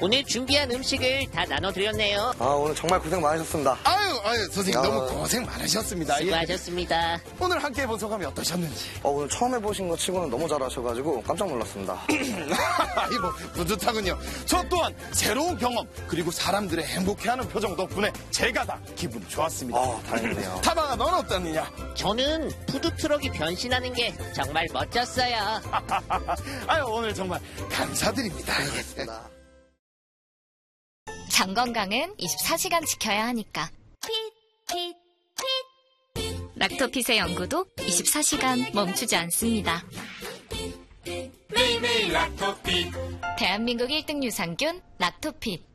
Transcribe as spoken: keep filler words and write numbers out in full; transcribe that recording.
오늘 준비한 음식을 다 나눠드렸네요. 아, 오늘 정말 고생 많으셨습니다. 아유, 아유, 선생님 야. 너무 고생 많으셨습니다. 예. 수고하셨습니다. 오늘 함께 해본 소감이 어떠셨는지. 어, 오늘 처음 해보신 거 치고는 너무 잘하셔가지고 깜짝 놀랐습니다. 아이고, 뿌듯하군요. 저 또한 새로운 경험, 그리고 사람들의 행복해하는 표정 덕분에 제가 다 기분 좋았습니다. 아, 다행이네요. 타방아, 넌 어떠느냐? 저는 푸드트럭이 변신하는 게 정말 멋졌어요. 아유, 오늘 정말 감사드립니다. 장 건강은 이십사 시간 지켜야 하니까. 핏, 핏, 핏. 락토핏의 연구도 이십사 시간 멈추지 않습니다. 매일매일 락토핏. 대한민국 일 등 유산균 락토핏.